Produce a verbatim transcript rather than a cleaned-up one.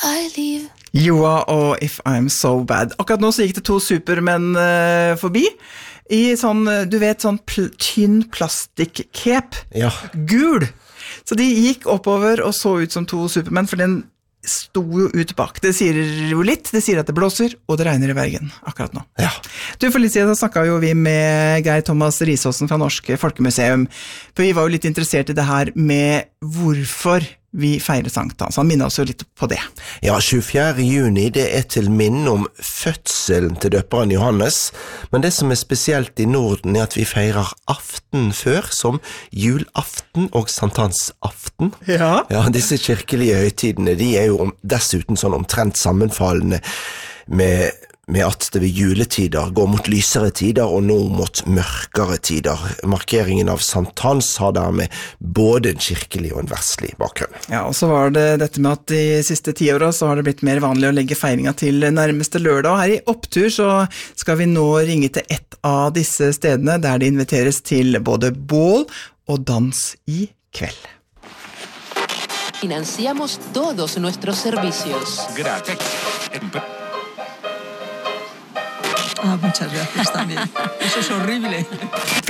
I leave. Joa og If I'm So Bad. Akkurat nå så gikk det to supermenn uh, forbi i sånn, du vet, sånn pl- tynn plastikk-cape. Ja. Gul. Så de gikk oppover og så ut som to supermenn, for den sto jo ut bak. Det sier jo litt, det sier at det blåser, og det regner i Bergen akkurat nå. Ja. Du, for litt siden så snakket jo vi med Geir Thomas Risåsen fra Norsk Folkemuseum, for vi var jo litt interessert i det her med hvorfor vi feirer sankthans. Han minner oss jo litt på det. Ja, tjuefjerde juni, det er til minne om fødselen til døperen Johannes, men det som er spesielt i Norden er at vi feirer aften før, som julaften og sankthansaften. Ja. Ja, disse kirkelige høytidene, de er jo om, dessuten sånn omtrent sammenfallende med, med at det ved juletider går mot lysere tider og nå mot mørkere tider. Markeringen av sankthans har dermed både en kirkelig og en verslig bakgrunn. Ja, og så var det dette med at de siste ti årene så har det blitt mer vanlig å legge feiringa til nærmeste lørdag. Her i Opptur så skal vi nå ringe til ett av disse stedene der det inviteres til både bål og dans i kveld. Financiamos todos nuestros servicios. Gracias. Ah, muchas gracias también. Eso es horrible.